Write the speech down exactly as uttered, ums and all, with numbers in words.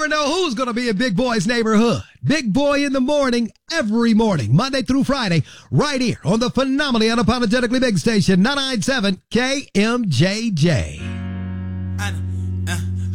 never know who's going to be in Big Boy's neighborhood. Big Boy in the morning, every morning, Monday through Friday, right here on the phenomenally unapologetically big station, nine ninety-seven K M J J.